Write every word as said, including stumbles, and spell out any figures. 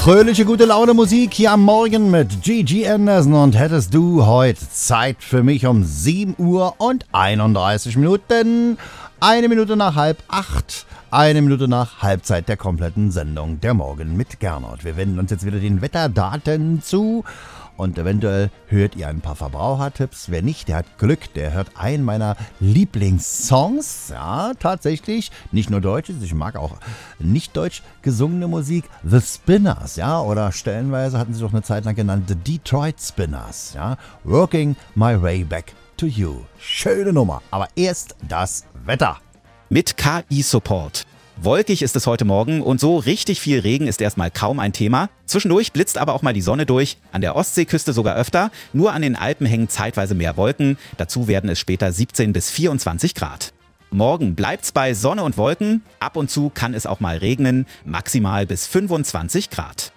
Fröhliche, gute Laune Musik hier am Morgen mit Gigi Anderson. Und hättest du heute Zeit für mich um sieben Uhr und einunddreißig Minuten, eine Minute nach halb acht, eine Minute nach Halbzeit der kompletten Sendung der Morgen mit Gernot. Wir wenden uns jetzt wieder den Wetterdaten zu. Und eventuell hört ihr ein paar Verbrauchertipps. Wer nicht, der hat Glück. Der hört einen meiner Lieblingssongs. Ja, tatsächlich. Nicht nur deutsches, ich mag auch nicht deutsch gesungene Musik. The Spinners, ja. Oder stellenweise hatten sie doch eine Zeit lang genannt The Detroit Spinners, ja. Working My Way Back to You. Schöne Nummer. Aber erst das Wetter. Mit K I-Support. Wolkig ist es heute Morgen und so richtig viel Regen ist erstmal kaum ein Thema. Zwischendurch blitzt aber auch mal die Sonne durch, an der Ostseeküste sogar öfter, nur an den Alpen hängen zeitweise mehr Wolken, dazu werden es später siebzehn bis vierundzwanzig Grad. Morgen bleibt's bei Sonne und Wolken, ab und zu kann es auch mal regnen, maximal bis fünfundzwanzig Grad.